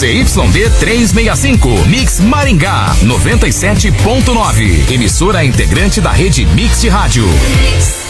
ZYD 365, Mix Maringá 97.9, emissora integrante da rede Mix de Rádio.